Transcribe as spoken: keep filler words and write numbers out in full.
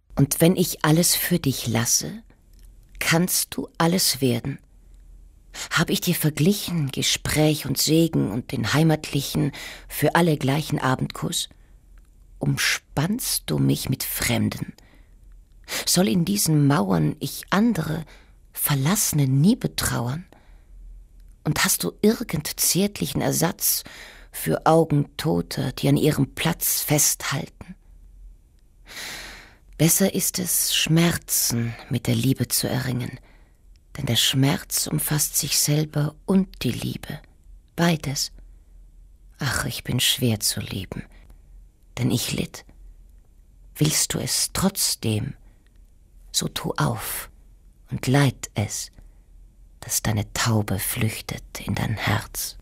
Und wenn ich alles für dich lasse, kannst du alles werden. Hab ich dir verglichen, Gespräch und Segen und den heimatlichen, für alle gleichen Abendkuss? Umspannst du mich mit Fremden? Soll in diesen Mauern ich andere, Verlassene nie betrauern? Und hast du irgend zärtlichen Ersatz für Augen Toter, die an ihrem Platz festhalten? Besser ist es, Schmerzen mit der Liebe zu erringen, denn der Schmerz umfasst sich selber und die Liebe, beides. Ach, ich bin schwer zu lieben, denn ich litt. Willst du es trotzdem, so tu auf und leid es, dass deine Taube flüchtet in dein Herz.